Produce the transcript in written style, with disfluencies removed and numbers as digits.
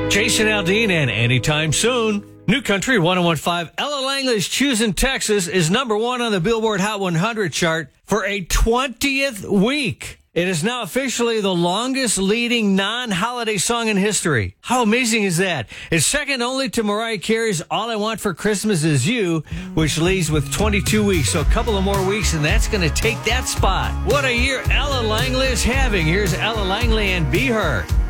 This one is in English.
Jason Aldean and Anytime Soon. New Country 101.5. Ella Langley's Choosing Texas is number one on the Billboard Hot 100 chart for a 20th week. It is now officially the longest leading non-holiday song in history. How amazing is that? It's second only to Mariah Carey's All I Want for Christmas Is You, which leads with 22 weeks. So a couple of more weeks, and that's going to take that spot. What a year Ella Langley is having. Here's Ella Langley and Be Her.